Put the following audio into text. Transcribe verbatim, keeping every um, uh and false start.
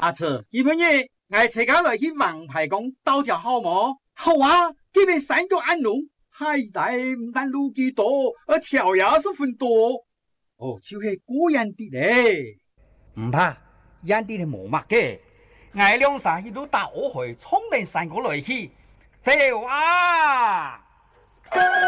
阿叔，今晡日我自家來去黃牌宮鬥條好冇？好啊，這邊山腳安農，海帶唔但路幾多，而條也是分多。哦，就是孤人啲咧。 唔怕，人啲係冇乜嘅。我兩三去都打我去，衝定山過來去，走啊！